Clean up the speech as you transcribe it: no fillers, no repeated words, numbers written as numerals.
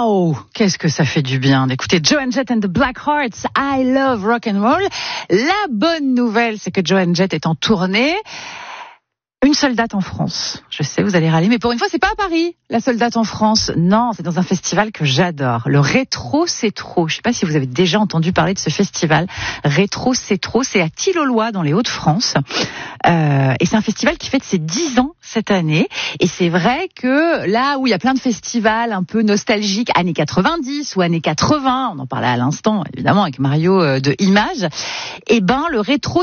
Waouh, qu'est-ce que ça fait du bien d'écouter Joan Jett and the Blackhearts, I Love Rock and Roll. La bonne nouvelle, c'est que Joan Jett est en tournée. Une seule date en France. Je sais, vous allez râler, mais pour une fois, c'est pas à Paris, la seule date en France. Non, c'est dans un festival que j'adore. Le Rétro C'est Trop. Je sais pas si vous avez déjà entendu parler de ce festival. Rétro C'est Trop, c'est à Tille-aux-Lois, dans les Hauts-de-France. Et c'est un festival qui fête ses 10 ans cette année. Et c'est vrai que là où il y a plein de festivals un peu nostalgiques, années 90 ou années 80, on en parlait à l'instant, évidemment, avec Mario de Images, eh ben, le Rétro